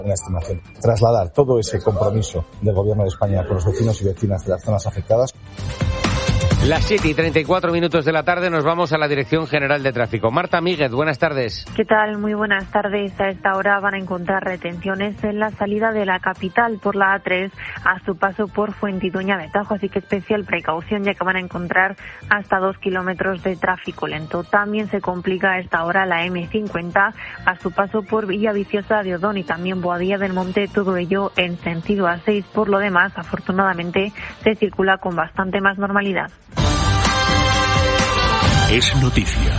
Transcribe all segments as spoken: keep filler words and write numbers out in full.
Una estimación. Trasladar todo ese compromiso del Gobierno de España con los vecinos y vecinas de las zonas afectadas. Las siete y treinta y cuatro minutos de la tarde nos vamos a la Dirección General de Tráfico. Marta Míguez, buenas tardes. ¿Qué tal? Muy buenas tardes. A esta hora van a encontrar retenciones en la salida de la capital por la A tres a su paso por Fuentidueña de Tajo, así que especial precaución ya que van a encontrar hasta dos kilómetros de tráfico lento. También se complica a esta hora la eme cincuenta a su paso por Villaviciosa de Odón y también Boadilla del Monte, todo ello en sentido A seis. Por lo demás, afortunadamente, se circula con bastante más normalidad. Es noticia.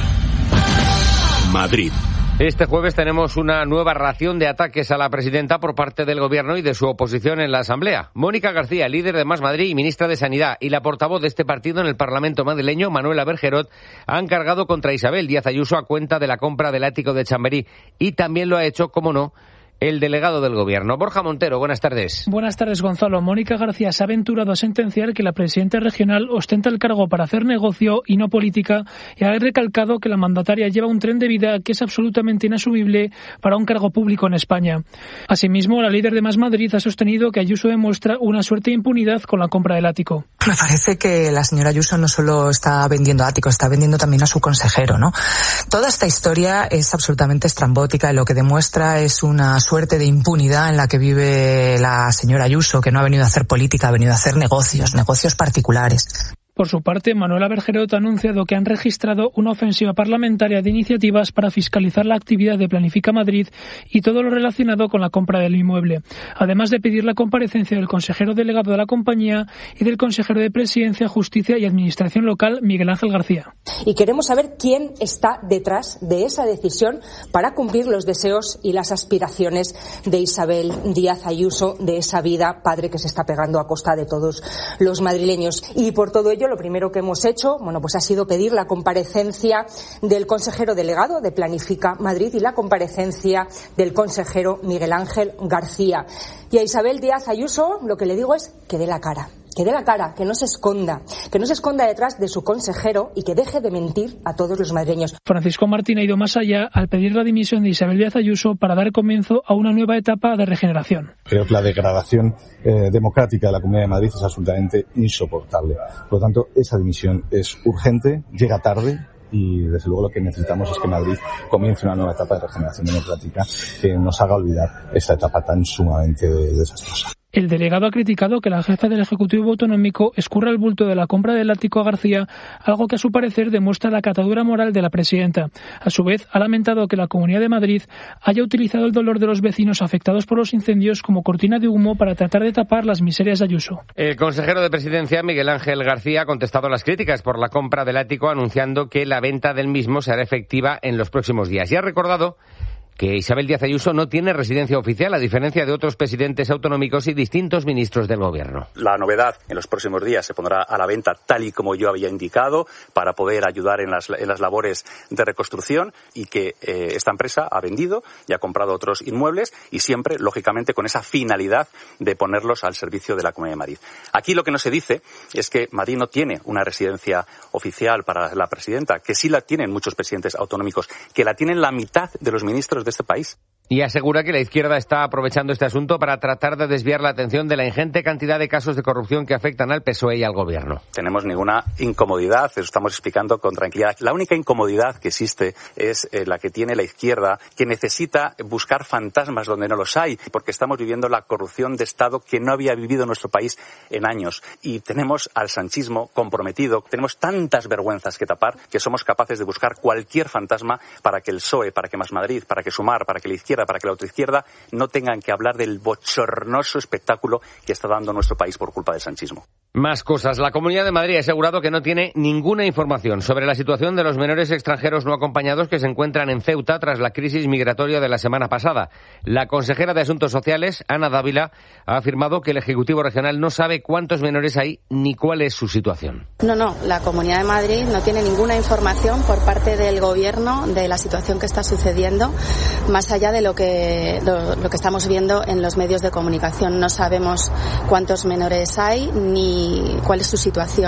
Madrid. Este jueves tenemos una nueva ración de ataques a la presidenta por parte del Gobierno y de su oposición en la Asamblea. Mónica García, líder de Más Madrid y ministra de Sanidad, y la portavoz de este partido en el Parlamento madrileño, Manuela Bergerot, han cargado contra Isabel Díaz Ayuso a cuenta de la compra del ático de Chamberí. Y también lo ha hecho, como no, el delegado del Gobierno. Borja Montero, buenas tardes. Buenas tardes, Gonzalo. Mónica García se ha aventurado a sentenciar que la presidenta regional ostenta el cargo para hacer negocio y no política, y ha recalcado que la mandataria lleva un tren de vida que es absolutamente inasumible para un cargo público en España. Asimismo, la líder de Más Madrid ha sostenido que Ayuso demuestra una suerte de impunidad con la compra del ático. Me parece que la señora Ayuso no solo está vendiendo ático, está vendiendo también a su consejero, ¿no? Toda esta historia es absolutamente estrambótica y lo que demuestra es una suerte de impunidad en la que vive la señora Ayuso, que no ha venido a hacer política, ha venido a hacer negocios, negocios particulares. Por su parte, Manuela Bergerot ha anunciado que han registrado una ofensiva parlamentaria de iniciativas para fiscalizar la actividad de Planifica Madrid y todo lo relacionado con la compra del inmueble, además de pedir la comparecencia del consejero delegado de la compañía y del consejero de Presidencia, Justicia y Administración Local, Miguel Ángel García. Y queremos saber quién está detrás de esa decisión para cumplir los deseos y las aspiraciones de Isabel Díaz Ayuso, de esa vida padre que se está pegando a costa de todos los madrileños. Y por todo ello, lo primero que hemos hecho, bueno, pues ha sido pedir la comparecencia del consejero delegado de Planifica Madrid y la comparecencia del consejero Miguel Ángel García. Y a Isabel Díaz Ayuso lo que le digo es que dé la cara. Que dé la cara, que no se esconda, que no se esconda detrás de su consejero y que deje de mentir a todos los madrileños. Francisco Martín ha ido más allá al pedir la dimisión de Isabel Díaz Ayuso para dar comienzo a una nueva etapa de regeneración. Creo que la degradación eh, democrática de la Comunidad de Madrid es absolutamente insoportable. Por lo tanto, esa dimisión es urgente, llega tarde. Y desde luego lo que necesitamos es que Madrid comience una nueva etapa de regeneración democrática que nos haga olvidar esta etapa tan sumamente desastrosa. El delegado ha criticado que la jefa del Ejecutivo Autonómico escurra el bulto de la compra del ático a García, algo que a su parecer demuestra la catadura moral de la presidenta. A su vez, ha lamentado que la Comunidad de Madrid haya utilizado el dolor de los vecinos afectados por los incendios como cortina de humo para tratar de tapar las miserias de Ayuso. El consejero de Presidencia, Miguel Ángel García, ha contestado a las críticas por la compra del ático, anunciando que la venta del mismo será efectiva en los próximos días. Y ha recordado que Isabel Díaz Ayuso no tiene residencia oficial, a diferencia de otros presidentes autonómicos y distintos ministros del Gobierno. La novedad, en los próximos días se pondrá a la venta tal y como yo había indicado, para poder ayudar en las, en las labores de reconstrucción, y que eh, esta empresa ha vendido y ha comprado otros inmuebles, y siempre, lógicamente, con esa finalidad de ponerlos al servicio de la Comunidad de Madrid. Aquí lo que no se dice es que Madrid no tiene una residencia oficial para la presidenta, que sí la tienen muchos presidentes autonómicos, que la tienen la mitad de los ministros de este país. Y asegura que la izquierda está aprovechando este asunto para tratar de desviar la atención de la ingente cantidad de casos de corrupción que afectan al P S O E y al Gobierno. Tenemos ninguna incomodidad, eso estamos explicando con tranquilidad. La única incomodidad que existe es eh, la que tiene la izquierda, que necesita buscar fantasmas donde no los hay, porque estamos viviendo la corrupción de Estado que no había vivido nuestro país en años. Y tenemos al sanchismo comprometido, tenemos tantas vergüenzas que tapar, que somos capaces de buscar cualquier fantasma para que el P S O E, para que Más Madrid, para que Sumar, para que la izquierda, para que la otra izquierda no tengan que hablar del bochornoso espectáculo que está dando nuestro país por culpa del sanchismo. Más cosas. La Comunidad de Madrid ha asegurado que no tiene ninguna información sobre la situación de los menores extranjeros no acompañados que se encuentran en Ceuta tras la crisis migratoria de la semana pasada. La consejera de Asuntos Sociales, Ana Dávila, ha afirmado que el Ejecutivo Regional no sabe cuántos menores hay ni cuál es su situación. No, no, la Comunidad de Madrid no tiene ninguna información por parte del Gobierno de la situación que está sucediendo, más allá de lo que, lo, lo que estamos viendo en los medios de comunicación. No sabemos cuántos menores hay ni cuál es su situación.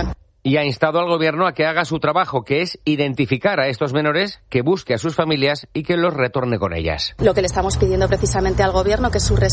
Y ha instado al Gobierno a que haga su trabajo, que es identificar a estos menores, que busque a sus familias y que los retorne con ellas. Lo que le estamos pidiendo precisamente al Gobierno, que es su